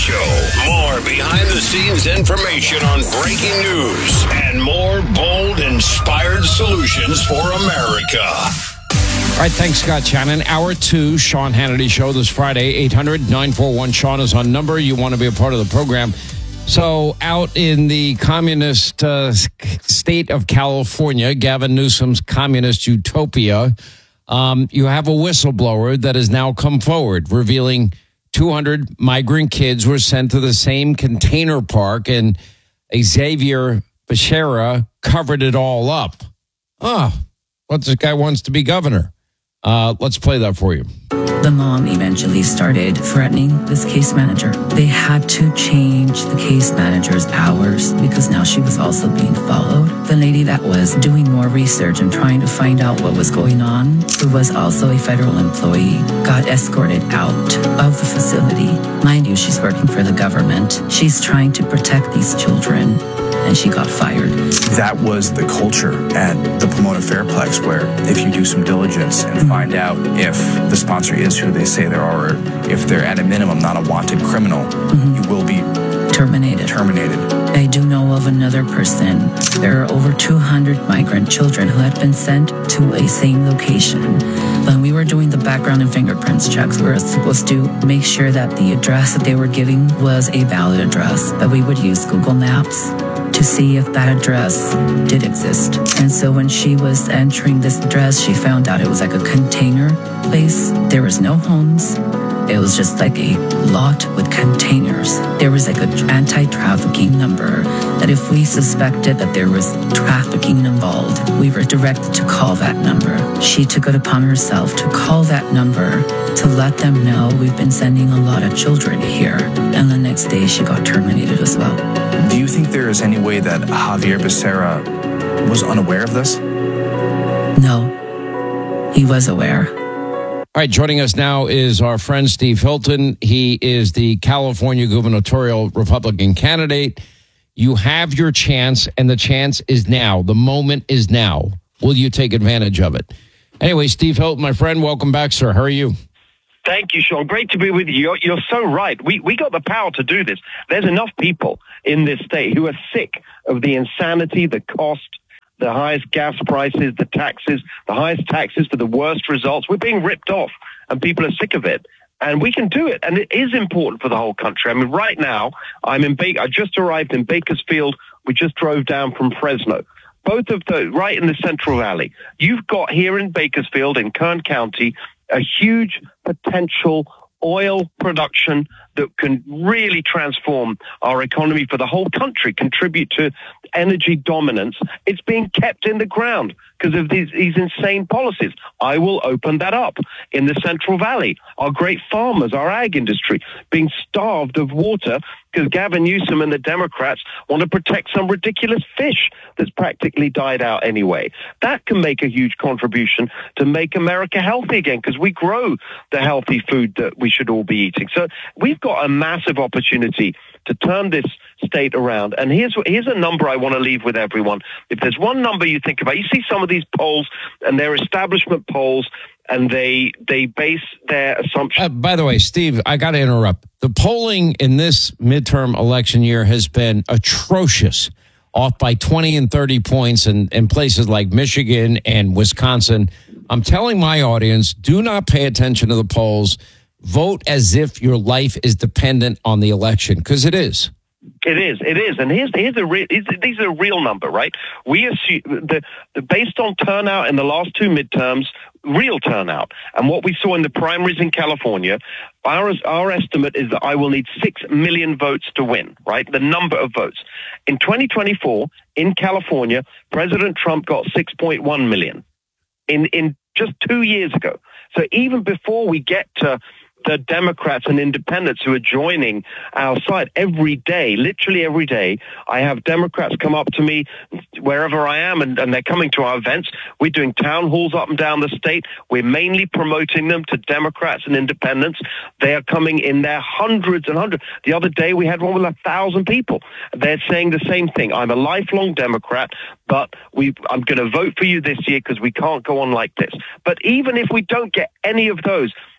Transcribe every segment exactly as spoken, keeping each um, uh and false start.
Show. More behind-the-scenes information on breaking news and more bold, inspired solutions for America. All right, thanks, Scott Shannon. Hour two, Sean Hannity Show this Friday. eight hundred nine four one Sean is on number. You want to be a part of the program. So out in the communist uh, state of California, Gavin Newsom's communist utopia, um, you have a whistleblower that has now come forward, revealing two hundred migrant kids were sent to the same container park, and Xavier Becerra covered it all up. Oh, what, this guy wants to be governor. Uh, let's play that for you. The mom eventually started threatening this case manager. They had to change the case manager's hours because now she was also being followed. The lady that was doing more research and trying to find out what was going on, who was also a federal employee, got escorted out of the facility. Mind you, she's working for the government. She's trying to protect these children, and she got fired. That was the culture at the Pomona Fairplex, where if you do some diligence and mm-hmm. find out if the sponsor is who they say they are, or if they're at a minimum not a wanted criminal, mm-hmm. you will be terminated. Terminated. I do know of another person. There are over two hundred migrant children who had been sent to a same location. When we were doing the background and fingerprints checks, we were supposed to make sure that the address that they were giving was a valid address, that we would use Google Maps to see if that address did exist. And so when she was entering this address, she found out it was like a container place. There was no homes. It was just like a lot with containers. There was like an anti-trafficking number that if we suspected that there was trafficking involved, we were directed to call that number. She took it upon herself to call that number to let them know we've been sending a lot of children here. And the next day she got terminated as well. Do you think there is any way that Javier Becerra was unaware of this? No, he was aware. All right, joining us now is our friend Steve Hilton. He is the California gubernatorial Republican candidate. You have your chance, and the chance is now. The moment is now. Will you take advantage of it? Anyway, Steve Hilton, my friend, welcome back, sir. How are you? Thank you, Sean. Great to be with you. You're, you're so right. We we got the power to do this. There's enough people in this state who are sick of the insanity, the cost, the highest gas prices, the taxes, the highest taxes for the worst results. We're being ripped off, and people are sick of it. And we can do it, and it is important for the whole country. I mean, right now, I'm in ba- I just arrived in Bakersfield. We just drove down from Fresno. Both of those, right in the Central Valley. You've got here in Bakersfield, in Kern County, a huge potential oil production that can really transform our economy for the whole country, contribute to energy dominance. It's being kept in the ground because of these, these insane policies. I will open that up in the Central Valley. Our great farmers, our ag industry, being starved of water because Gavin Newsom and the Democrats want to protect some ridiculous fish that's practically died out anyway. That can make a huge contribution to make America healthy again because we grow the healthy food that we should all be eating. So we've got a massive opportunity to turn this state around. And here's here's a number I want to leave with everyone. If there's one number you think about, you see some of these polls, and they're establishment polls, and they they base their assumptions. Uh, by the way, Steve, I got to interrupt. The polling in this midterm election year has been atrocious, off by twenty and thirty points in, in places like Michigan and Wisconsin. I'm telling my audience, do not pay attention to the polls. Vote as if your life is dependent on the election, because it is. It is. It is. And here's here's a re- these are a real number, right? We assume the, the based on turnout in the last two midterms, real turnout, and what we saw in the primaries in California, our our estimate is that I will need six million votes to win, right? The number of votes. In twenty twenty-four, in California, President Trump got six point one million in in just two years ago. So even before we get to the Democrats and independents who are joining our side every day, literally every day, I have Democrats come up to me wherever I am, and, and they're coming to our events. We're doing town halls up and down the state. We're mainly promoting them to Democrats and independents. They are coming in their hundreds and hundreds. The other day, we had one with a thousand people. They're saying the same thing. I'm a lifelong Democrat, but we, I'm going to vote for you this year because we can't go on like this. But even if we don't get any of those,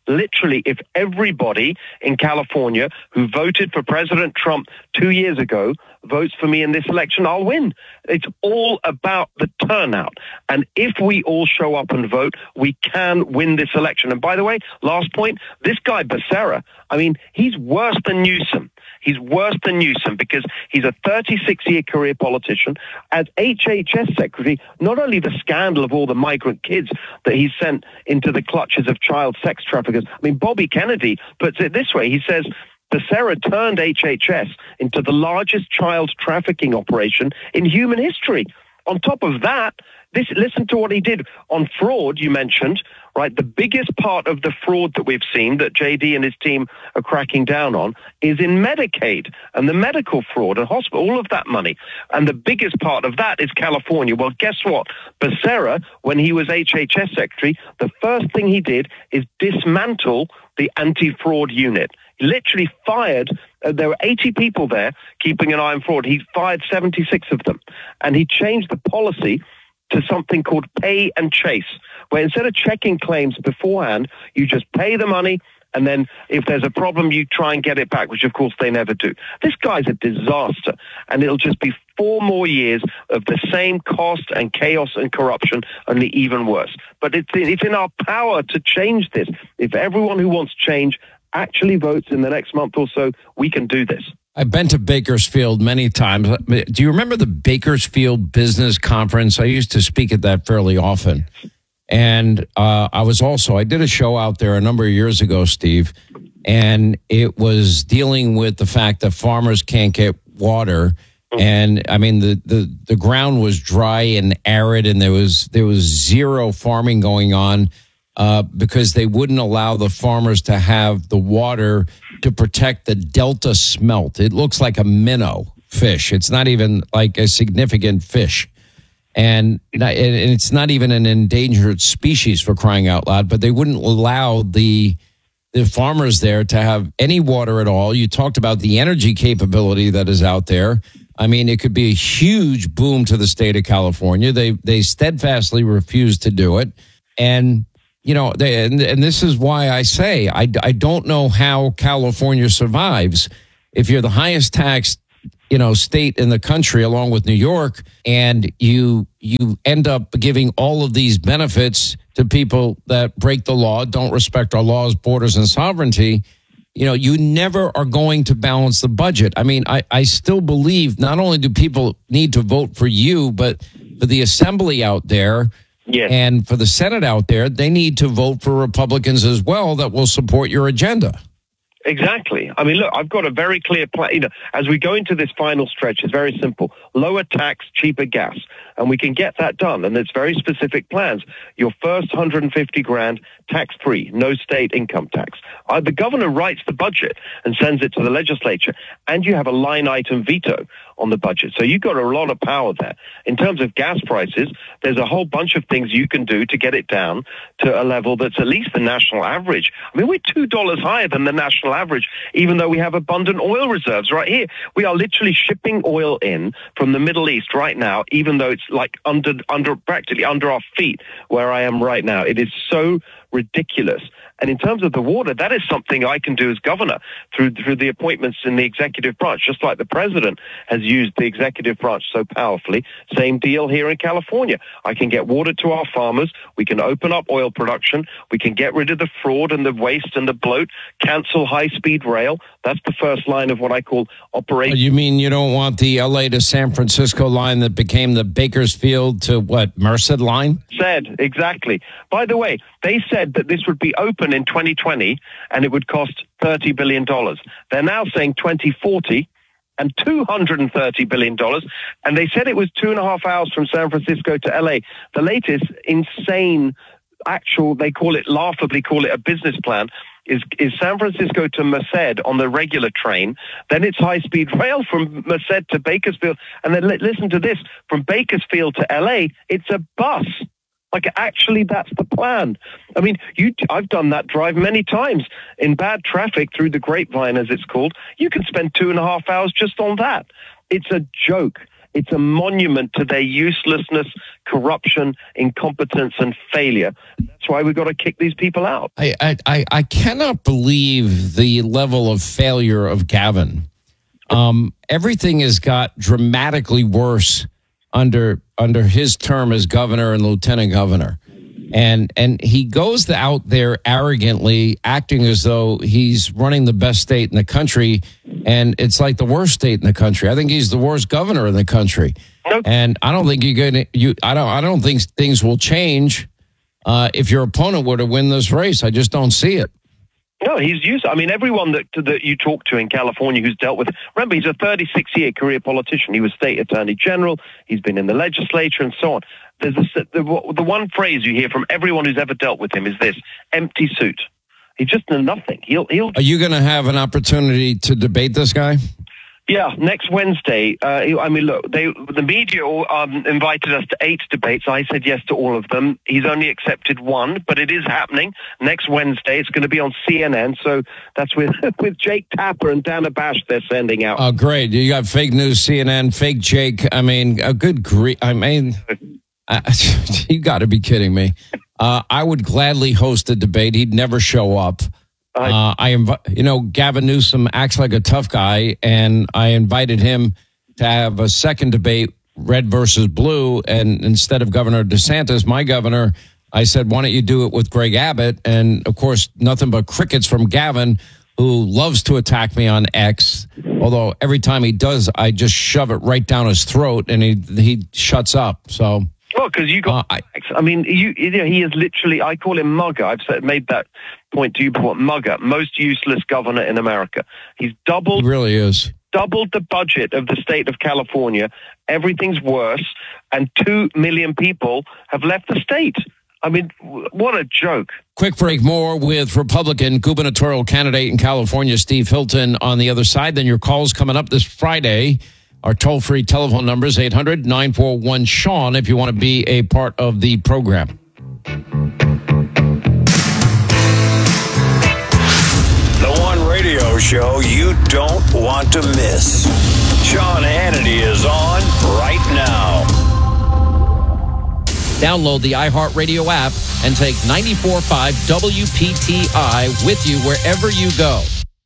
literally, if everybody in California who voted for President Trump two years ago votes for me in this election, I'll win. It's all about the turnout. And if we all show up and vote, we can win this election. And by the way, last point, this guy Becerra, I mean, he's worse than Newsom. He's worse than Newsom because he's a thirty-six-year career politician. As H H S secretary, not only the scandal of all the migrant kids that he sent into the clutches of child sex traffickers. I mean, Bobby Kennedy puts it this way. He says, Becerra turned H H S into the largest child trafficking operation in human history. On top of that, this, listen to what he did on fraud, you mentioned, right? The biggest part of the fraud that we've seen that J D and his team are cracking down on is in Medicaid and the medical fraud and hospital, all of that money. And the biggest part of that is California. Well, guess what? Becerra, when he was H H S secretary, the first thing he did is dismantle the anti-fraud unit. He literally fired, uh, there were eighty people there keeping an eye on fraud. He fired seventy-six of them. And he changed the policy to something called pay and chase, where instead of checking claims beforehand, you just pay the money, and then if there's a problem, you try and get it back, which of course they never do. This guy's a disaster, and it'll just be four more years of the same cost and chaos and corruption, only even worse. But it's, it's in our power to change this. If everyone who wants change actually votes in the next month or so, we can do this. I've been to Bakersfield many times. Do you remember the Bakersfield Business Conference? I used to speak at that fairly often. And uh, I was also, I did a show out there a number of years ago, Steve, and it was dealing with the fact that farmers can't get water. And I mean, the, the, the ground was dry and arid, and there was there was zero farming going on uh, because they wouldn't allow the farmers to have the water to protect the Delta smelt. It looks like a minnow fish. It's not even like a significant fish. And it's not even an endangered species, for crying out loud, but they wouldn't allow the the farmers there to have any water at all. You talked about the energy capability that is out there. I mean, it could be a huge boom to the state of California. They they steadfastly refuse to do it. And, you know, they, and, and this is why I say I, I don't know how California survives. If you're the highest taxed, you know, state in the country, along with New York, and you you end up giving all of these benefits to people that break the law, don't respect our laws, borders, and sovereignty, you know, you never are going to balance the budget. I mean, I, I still believe not only do people need to vote for you, but for the assembly out there, yes, and for the Senate out there, they need to vote for Republicans as well that will support your agenda. Exactly. I mean, look, I've got a very clear plan. You know, as we go into this final stretch, it's very simple. Lower tax, cheaper gas. And we can get that done. And there's very specific plans. Your first one hundred fifty grand tax-free, no state income tax. Uh, the governor writes the budget and sends it to the legislature. And you have a line item veto on the budget. So you've got a lot of power there. In terms of gas prices, there's a whole bunch of things you can do to get it down to a level that's at least the national average. I mean, we're two dollars higher than the national average, even though we have abundant oil reserves right here. We are literally shipping oil in from the Middle East right now, even though it's like under, under, practically under our feet where I am right now. It is so ridiculous. And in terms of the water, that is something I can do as governor through through the appointments in the executive branch, just like the president has used the executive branch so powerfully. Same deal here in California. I can get water to our farmers. We can open up oil production. We can get rid of the fraud and the waste and the bloat, cancel high-speed rail. That's the first line of what I call operation. You mean you don't want the L A to San Francisco line that became the Bakersfield to what, Merced line? Said, exactly. By the way, they said that this would be open in twenty twenty and it would cost thirty billion dollars. They're now saying twenty forty and two hundred thirty billion dollars. And they said it was two and a half hours from San Francisco to L A. The latest insane actual, they call it, laughably call it a business plan, is is San Francisco to Merced on the regular train. Then it's high-speed rail from Merced to Bakersfield. And then li- listen to this, from Bakersfield to L A, it's a bus. Like, actually, that's the plan. I mean, you, I've done that drive many times in bad traffic through the Grapevine, as it's called. You can spend two and a half hours just on that. It's a joke. It's a monument to their uselessness, corruption, incompetence, and failure. That's why we've got to kick these people out. I, I, I, I cannot believe the level of failure of Gavin. Um, everything has got dramatically worse under under his term as governor and lieutenant governor. And and he goes out there arrogantly, acting as though he's running the best state in the country, and it's like the worst state in the country. I think he's the worst governor in the country, nope. And I don't think you're gonna. You, I don't. I don't think things will change uh, if your opponent were to win this race. I just don't see it. No, he's used. I mean, everyone that that you talk to in California who's dealt with. Remember, he's a thirty-six year career politician. He was state attorney general. He's been in the legislature and so on. There's a, the, the one phrase you hear from everyone who's ever dealt with him is this: empty suit. He's just nothing. He'll. He'll. Are you going to have an opportunity to debate this guy? Yeah, next Wednesday. Uh, I mean, look, they, the media um, invited us to eight debates. I said yes to all of them. He's only accepted one, but it is happening next Wednesday. It's going to be on C N N. So that's with with Jake Tapper and Dana Bash they're sending out. Oh, great. You got fake news, C N N, fake Jake. I mean, a good grief. I mean, uh, you got to be kidding me. Uh, I would gladly host a debate. He'd never show up. Uh, I inv- you know, Gavin Newsom acts like a tough guy, and I invited him to have a second debate, red versus blue, and instead of Governor DeSantis, my governor, I said, why don't you do it with Greg Abbott? And, of course, nothing but crickets from Gavin, who loves to attack me on X, although every time he does, I just shove it right down his throat, and he he shuts up, so... Well, because you got, uh, I, I mean, you, you know, he is literally, I call him Mugger. I've said, made that point to you before. Mugger, most useless governor in America. He's doubled. He really is. Doubled the budget of the state of California. Everything's worse. And two million people have left the state. I mean, what a joke. Quick break, more with Republican gubernatorial candidate in California, Steve Hilton, on the other side. Then your calls coming up this Friday. Our toll-free telephone number is eight hundred nine four one Sean if you want to be a part of the program. The one radio show you don't want to miss. Sean Hannity is on right now. Download the iHeartRadio app and take ninety-four point five W P T I with you wherever you go.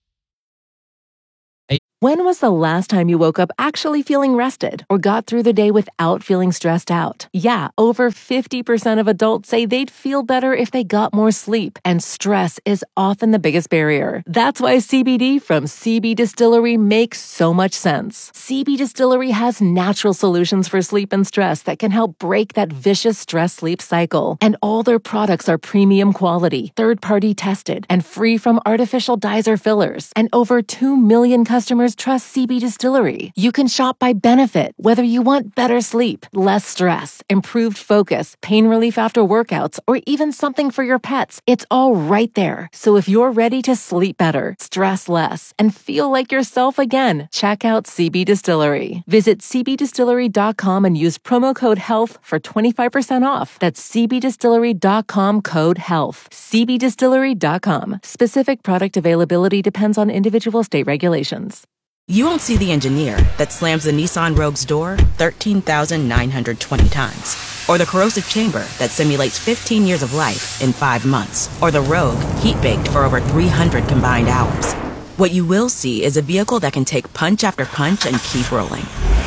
When was the last time you woke up actually feeling rested or got through the day without feeling stressed out? Yeah, over fifty percent of adults say they'd feel better if they got more sleep, and stress is often the biggest barrier. That's why C B D from C B Distillery makes so much sense. C B Distillery has natural solutions for sleep and stress that can help break that vicious stress-sleep cycle. And all their products are premium quality, third-party tested, and free from artificial dyes or fillers. And over two million customers trust C B Distillery. You can shop by benefit, whether you want better sleep, less stress, improved focus, pain relief after workouts, or even something for your pets. It's all right there. So if you're ready to sleep better, stress less, and feel like yourself again, check out C B Distillery. Visit c b distillery dot com and use promo code HEALTH for twenty-five percent off. That's c b distillery dot com code HEALTH. c b distillery dot com. Specific product availability depends on individual state regulations. You won't see the engineer that slams the Nissan Rogue's door thirteen thousand nine hundred twenty times. Or the corrosive chamber that simulates fifteen years of life in five months. Or the Rogue heat-baked for over three hundred combined hours. What you will see is a vehicle that can take punch after punch and keep rolling.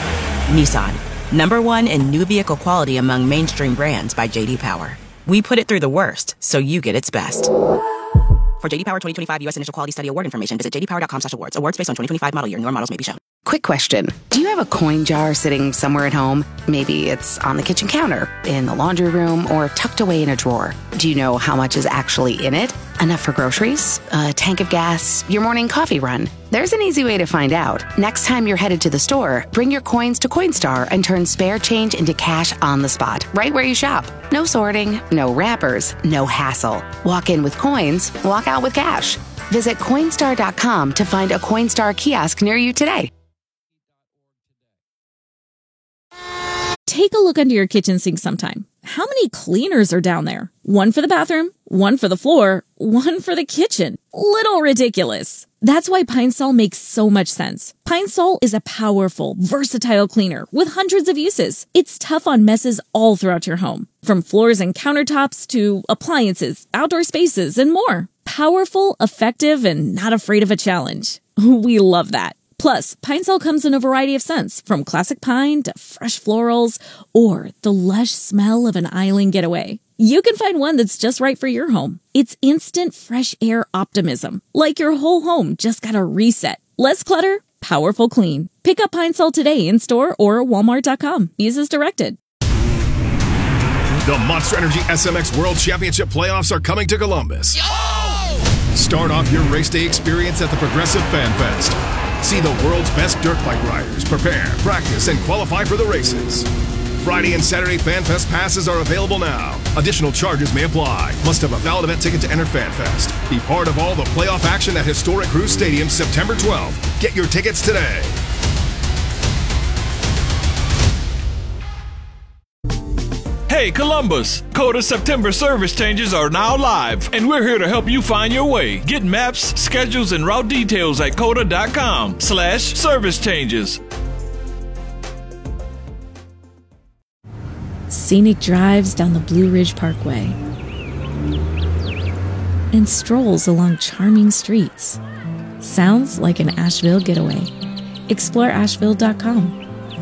Nissan, number one in new vehicle quality among mainstream brands by J D Power. We put it through the worst, so you get its best. For J D Power twenty twenty-five U S Initial Quality Study Award information, visit j d power dot com slash awards. Awards based on twenty twenty-five model year. Newer models may be shown. Quick question. Do you have a coin jar sitting somewhere at home? Maybe it's on the kitchen counter, in the laundry room, or tucked away in a drawer. Do you know how much is actually in it? Enough for groceries? A tank of gas? Your morning coffee run? There's an easy way to find out. Next time you're headed to the store, bring your coins to Coinstar and turn spare change into cash on the spot, right where you shop. No sorting, no wrappers, no hassle. Walk in with coins, walk out with cash. Visit Coinstar dot com to find a Coinstar kiosk near you today. Take a look under your kitchen sink sometime. How many cleaners are down there? One for the bathroom, one for the floor, one for the kitchen. Little ridiculous. That's why Pine Sol makes so much sense. Pine Sol is a powerful, versatile cleaner with hundreds of uses. It's tough on messes all throughout your home, from floors and countertops to appliances, outdoor spaces, and more. Powerful, effective, and not afraid of a challenge. We love that. Plus, Pine Sol comes in a variety of scents, from classic pine to fresh florals or the lush smell of an island getaway. You can find one that's just right for your home. It's instant fresh air optimism, like your whole home just got a reset. Less clutter, powerful clean. Pick up Pine Sol today in store or walmart dot com. Use as directed. The Monster Energy S M X World Championship playoffs are coming to Columbus. Yo! Start off your race day experience at the Progressive Fan Fest. See the world's best dirt bike riders prepare, practice, and qualify for the races. Friday and Saturday Fan Fest passes are available now. Additional charges may apply. Must have a valid event ticket to enter Fan Fest. Be part of all the playoff action at historic Cruise Stadium September twelfth. Get your tickets today. Hey Columbus, Coda September service changes are now live, and we're here to help you find your way. Get maps, schedules, and route details at coda.com slash service changes. Scenic drives down the Blue Ridge Parkway and strolls along charming streets. Sounds like an Asheville getaway. Explore asheville dot com.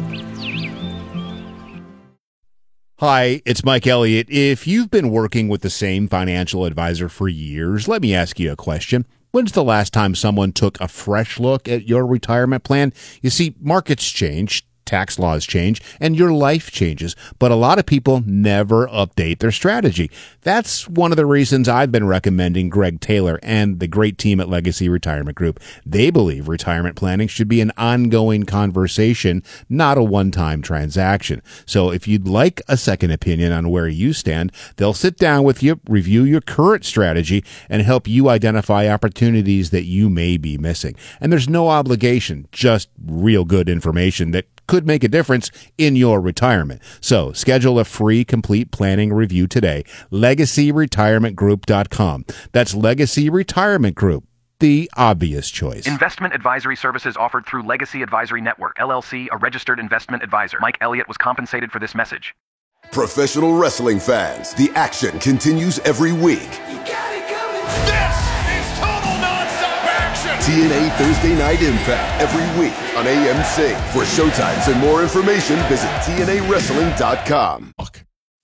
Hi, it's Mike Elliott. If you've been working with the same financial advisor for years, let me ask you a question. When's the last time someone took a fresh look at your retirement plan? You see, markets change, tax laws change, and your life changes, but a lot of people never update their strategy. That's one of the reasons I've been recommending Greg Taylor and the great team at Legacy Retirement Group. They believe retirement planning should be an ongoing conversation, not a one-time transaction. So if you'd like a second opinion on where you stand, they'll sit down with you, review your current strategy, and help you identify opportunities that you may be missing. And there's no obligation, just real good information that could make a difference in your retirement. So schedule a free complete planning review today. legacy retirement group dot com. That's Legacy Retirement Group, the obvious choice. Investment advisory services offered through Legacy Advisory Network, L L C, a registered investment advisor. Mike Elliott was compensated for this message. Professional wrestling fans, the action continues every week. T N A Thursday Night Impact every week on A M C. For showtimes and more information, visit T N A wrestling dot com.